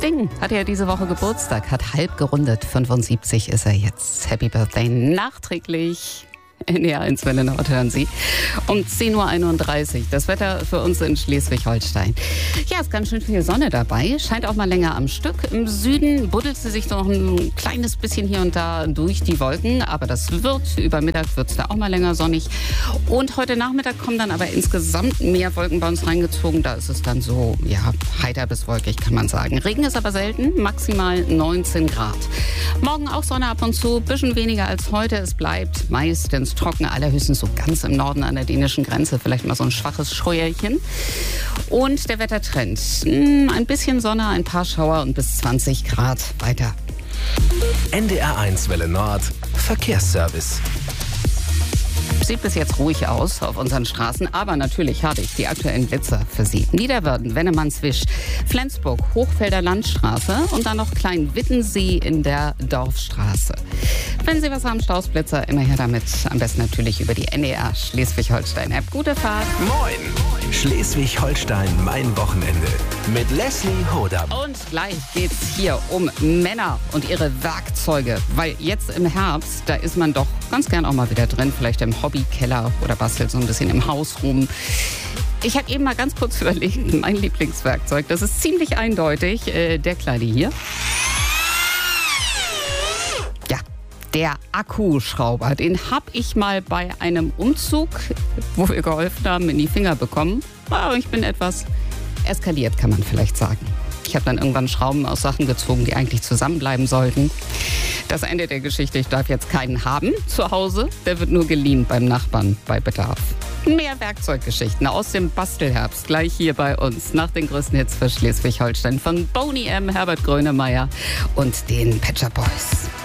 Sting hat ja diese Woche Geburtstag, hat halb gerundet. 75 ist er jetzt. Happy Birthday nachträglich. NDR 1 Welle Nord hören Sie. Um 10.31 Uhr. Das Wetter für uns in Schleswig-Holstein. Ja, ist ganz schön viel Sonne dabei. Scheint auch mal länger am Stück. Im Süden buddelt sie sich noch ein kleines bisschen hier und da durch die Wolken. Aber das wird. Über Mittag wird es da auch mal länger sonnig. Und heute Nachmittag kommen dann aber insgesamt mehr Wolken bei uns reingezogen. Da ist es dann so, ja, heiter bis wolkig, kann man sagen. Regen ist aber selten. Maximal 19 Grad. Morgen auch Sonne ab und zu. Bisschen weniger als heute. Es bleibt meistens trocken, allerhöchstens so ganz im Norden an der dänischen Grenze. Vielleicht mal so ein schwaches Scheuerchen. Und der Wettertrend. Ein bisschen Sonne, ein paar Schauer und bis 20 Grad weiter. NDR 1 Welle Nord Verkehrsservice. Sieht bis jetzt ruhig aus auf unseren Straßen, aber natürlich habe ich die aktuellen Blitzer für Sie. Niederwörden, Wennemannswisch, Flensburg, Hochfelder Landstraße und dann noch Klein-Wittensee in der Dorfstraße. Wenn Sie was haben, Stausblitzer, immer her damit. Am besten natürlich über die NDR Schleswig-Holstein-App. Gute Fahrt. Moin! Schleswig-Holstein, mein Wochenende. Mit Leslie Hodam. Und gleich geht's hier um Männer und ihre Werkzeuge. Weil jetzt im Herbst, da ist man doch ganz gern auch mal wieder drin. Vielleicht im Hobbykeller oder bastelt so ein bisschen im Haus rum. Ich habe eben mal ganz kurz überlegt, mein Lieblingswerkzeug, das ist ziemlich eindeutig, der Kleine hier. Ja, der Akkuschrauber, den habe ich mal bei einem Umzug, wo wir geholfen haben, in die Finger bekommen. Aber ich bin etwas eskaliert, kann man vielleicht sagen. Ich habe dann irgendwann Schrauben aus Sachen gezogen, die eigentlich zusammenbleiben sollten. Das Ende der Geschichte, ich darf jetzt keinen haben zu Hause. Der wird nur geliehen beim Nachbarn bei Bedarf. Mehr Werkzeuggeschichten aus dem Bastelherbst gleich hier bei uns. Nach den größten Hits für Schleswig-Holstein von Boney M., Herbert Grönemeyer und den Pet Shop Boys.